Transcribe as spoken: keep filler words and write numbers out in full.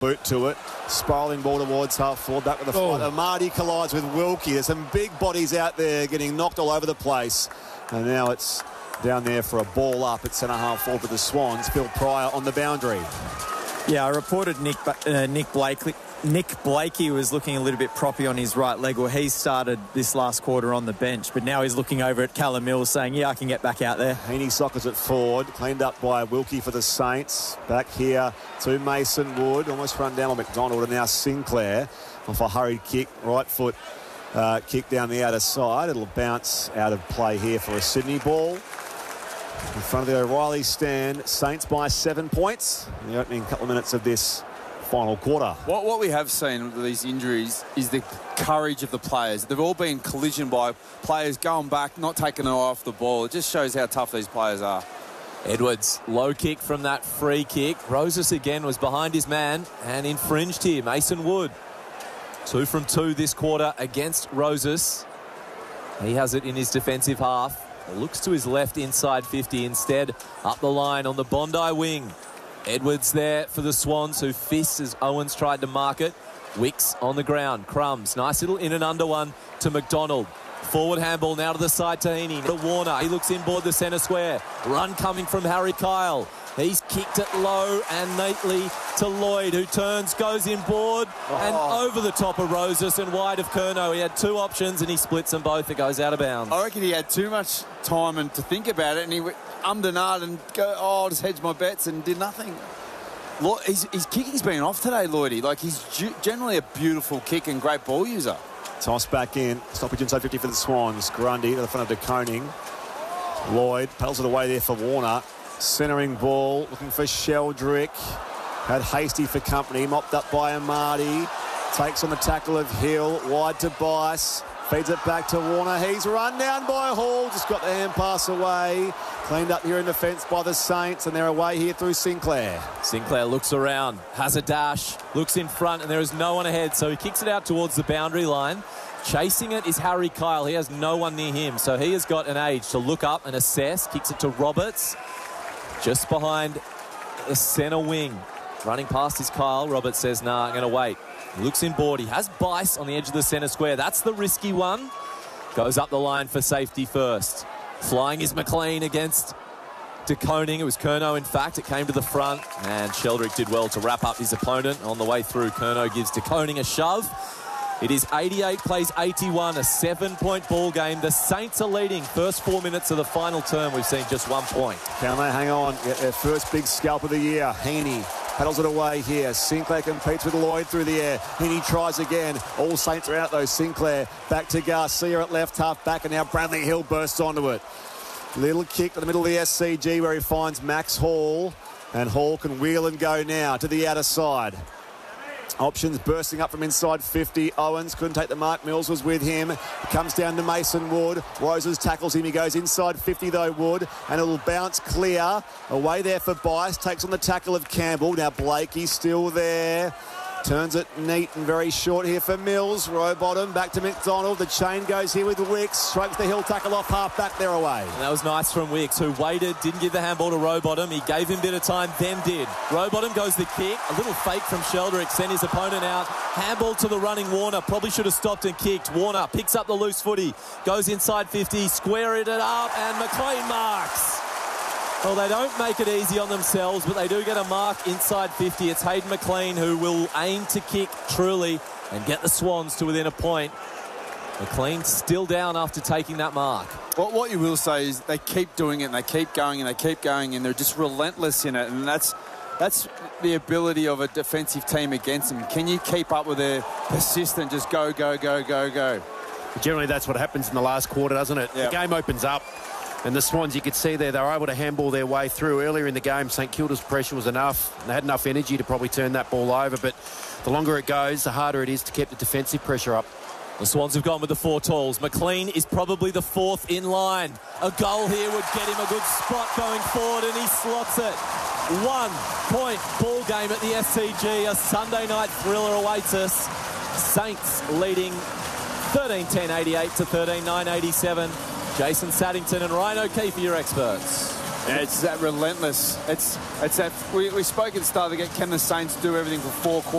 boot to it. Spiralling ball towards half forward. Back with the flight. Oh. Marty collides with Wilkie. There's some big bodies out there getting knocked all over the place. And now it's down there for a ball up at centre half forward with the Swans. Phil Pryor on the boundary. Yeah, I reported Nick uh, Nick Blakely. Nick Blakey was looking a little bit proppy on his right leg. Well, he started this last quarter on the bench, but now he's looking over at Callum Mills saying, yeah, I can get back out there. Heaney sockers it forward, cleaned up by Wilkie for the Saints. Back here to Mason Wood, almost run down on McDonald, and now Sinclair off a hurried kick, right foot uh, kick down the outer side. It'll bounce out of play here for a Sydney ball. In front of the O'Reilly stand, Saints by seven points in the opening couple of minutes of this final quarter. What, what we have seen with these injuries is the courage of the players. They've all been collision by players going back, not taking an eye off the ball. It just shows how tough these players are. Edwards, low kick from that free kick. Rosas again was behind his man and infringed here. Mason Wood, two from two this quarter against Rosas. He has it in his defensive half. Looks to his left inside fifty instead. Up the line on the Bondi wing. Edwards there for the Swans, who fists as Owens tried to mark it. Wicks on the ground. Crumbs, nice little in and under one to McDonald. Forward handball now to the side to Heaney. To Warner, he looks inboard the centre square. Run coming from Harry Kyle. He's kicked it low and neatly to Lloyd, who turns, goes inboard oh. and over the top of Rosas and wide of Curnow. He had two options and he splits them both. It goes out of bounds. I reckon he had too much time and to think about it, and he went ummed and ahed and go, oh, I'll just hedge my bets, and did nothing. His, his kicking's been off today, Lloydie. Like, he's generally a beautiful kick and great ball user. Toss back in. Stoppage inside fifty for the Swans. Grundy to the front of De Koning. Lloyd pedals it away there for Warner. Centering ball, looking for Sheldrick. Had Hasty for company, mopped up by Amadi. Takes on the tackle of Hill, wide to Bice. Feeds it back to Warner. He's run down by Hall. Just got the hand pass away. Cleaned up here in defence by the Saints, and they're away here through Sinclair. Sinclair looks around, has a dash, looks in front, and there is no one ahead. So he kicks it out towards the boundary line. Chasing it is Harry Kyle. He has no one near him. So he has got an age to look up and assess. Kicks it to Roberts. Just behind the centre wing. Running past is Kyle. Roberts says, nah, I'm going to wait. He looks inboard. He has Bice on the edge of the centre square. That's the risky one. Goes up the line for safety first. Flying is McLean against De Koning. It was Curnow, in fact. It came to the front, and Sheldrick did well to wrap up his opponent. On the way through, Curnow gives De Koning a shove. It is eighty-eight plays eighty-one, a seven-point ball game. The Saints are leading. First four minutes of the final term, we've seen just one point. Can they hang on? Get their first big scalp of the year. Heaney paddles it away here. Sinclair competes with Lloyd through the air. Heaney tries again. All Saints are out though. Sinclair back to Garcia at left half back, and now Bradley Hill bursts onto it. Little kick to the middle of the S C G where he finds Max Hall, and Hall can wheel and go now to the outer side. Options bursting up from inside fifty. Owens couldn't take the mark. Mills was with him. Comes down to Mason Wood. Roses tackles him. He goes inside fifty though, Wood. And it'll bounce clear. Away there for Bice. Takes on the tackle of Campbell. Now Blakey's still there. Turns it neat and very short here for Mills. Row bottom, back to McDonald. The chain goes here with Wicks. Strikes the Hill tackle off half back, they're away. And that was nice from Wicks, who waited, didn't give the handball to Rowbottom. He gave him a bit of time, then did. Rowbottom goes the kick. A little fake from Sheldrick, sent his opponent out. Handball to the running Warner. Probably should have stopped and kicked. Warner picks up the loose footy. Goes inside fifty, squared it up, and McLean marks. Well, they don't make it easy on themselves, but they do get a mark inside fifty. It's Hayden McLean who will aim to kick truly and get the Swans to within a point. McLean still down after taking that mark. Well, what you will say is they keep doing it and they keep going and they keep going and they're just relentless in it, and that's that's the ability of a defensive team against them. Can you keep up with their persistent, just go, go, go, go, go? Generally, that's what happens in the last quarter, doesn't it? Yep. The game opens up. And the Swans, you could see there, they were able to handball their way through. Earlier in the game, St Kilda's pressure was enough. They had enough energy to probably turn that ball over. But the longer it goes, the harder it is to keep the defensive pressure up. The Swans have gone with the four talls. McLean is probably the fourth in line. A goal here would get him a good spot going forward, and he slots it. One-point ball game at the S C G. A Sunday night thriller awaits us. Saints leading thirteen ten eighty-eight to thirteen nine eighty-seven. Jason Saddington and Ryan O'Keefe are your experts. Yeah, it's that relentless. It's it's that we, we spoke at the start of the game. Can the Saints do everything for four quarters?